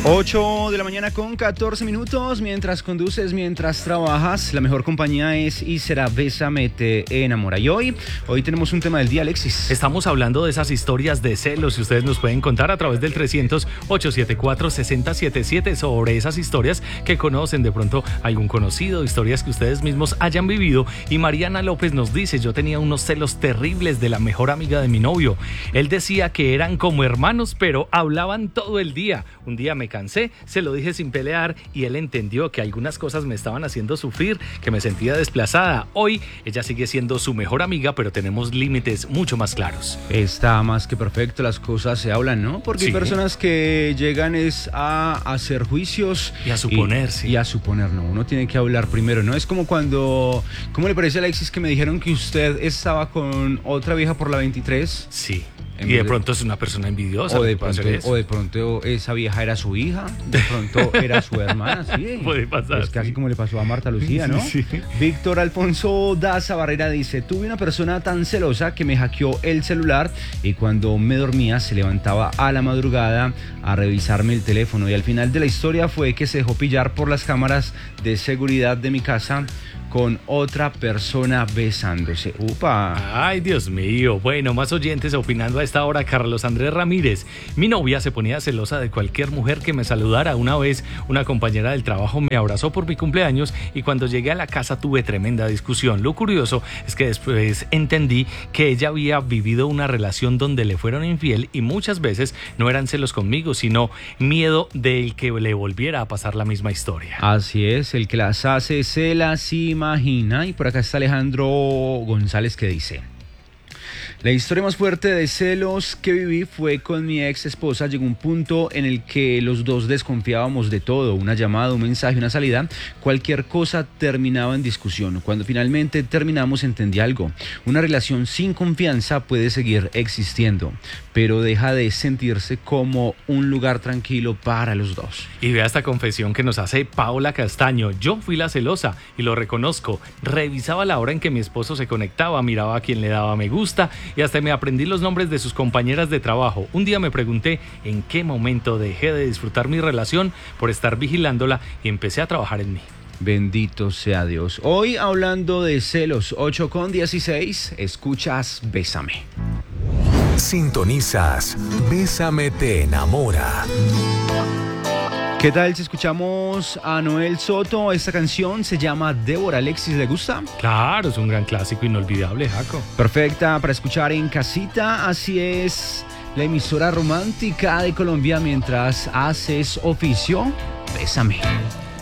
8 de la mañana con 14 minutos. Mientras conduces, mientras trabajas, la mejor compañía es y será Bésame Te Enamora. Y hoy tenemos un tema del día, Alexis. Estamos hablando de esas historias de celos y ustedes nos pueden contar a través del 300-874-6077 sobre esas historias que conocen, de pronto algún conocido, historias que ustedes mismos hayan vivido. Y Mariana López nos dice: yo tenía unos celos terribles de la mejor amiga de mi novio. Él decía que eran como hermanos, pero hablaban todo el día. Un día me cansé, se lo dije sin pelear y él entendió que algunas cosas me estaban haciendo sufrir, que me sentía desplazada. Hoy ella sigue siendo su mejor amiga, pero tenemos límites mucho más claros. Está más que perfecto, las cosas se hablan, ¿no? Porque sí. Hay personas que llegan a hacer juicios y a suponer, sí. Y a suponer, no, uno tiene que hablar primero, ¿no? Es como cuando, ¿cómo le parece a Alexis que me dijeron que usted estaba con otra vieja por la 23? Sí. Y de pronto es una persona envidiosa. O de pronto esa vieja era su hija, de pronto era su hermana, sí. Puede pasar. Es casi como le pasó a Marta Lucía, ¿no? Sí. Víctor Alfonso Daza Barrera dice: tuve una persona tan celosa que me hackeó el celular y cuando me dormía se levantaba a la madrugada a revisarme el teléfono. Y al final de la historia fue que se dejó pillar por las cámaras de seguridad de mi casa con otra persona besándose. ¡Upa! ¡Ay, Dios mío! Bueno, más oyentes opinando a esta hora. Carlos Andrés Ramírez: mi novia se ponía celosa de cualquier mujer que me saludara. Una vez una compañera del trabajo me abrazó por mi cumpleaños y cuando llegué a la casa tuve tremenda discusión. Lo curioso es que después entendí que ella había vivido una relación donde le fueron infiel y muchas veces no eran celos conmigo, sino miedo del que le volviera a pasar la misma historia. Así es, el que las hace se las imagina. Y por acá está Alejandro González, que dice: la historia más fuerte de celos que viví fue con mi ex esposa. Llegó un punto en el que los dos desconfiábamos de todo. Una llamada, un mensaje, una salida, cualquier cosa terminaba en discusión. Cuando finalmente terminamos entendí algo: una relación sin confianza puede seguir existiendo, pero deja de sentirse como un lugar tranquilo para los dos. Y vea esta confesión que nos hace Paola Castaño: yo fui la celosa y lo reconozco. Revisaba la hora en que mi esposo se conectaba, miraba a quién le daba me gusta y hasta me aprendí los nombres de sus compañeras de trabajo. Un día me pregunté en qué momento dejé de disfrutar mi relación por estar vigilándola y empecé a trabajar en mí. Bendito sea Dios. Hoy hablando de celos, 8:16, escuchas Bésame. Sintonizas Bésame Te Enamora. ¿Qué tal si escuchamos a Noel Soto? Esta canción se llama Débora. Alexis, ¿le gusta? Claro, es un gran clásico inolvidable, Jaco. Perfecta para escuchar en casita. Así es, la emisora romántica de Colombia mientras haces oficio. Bésame.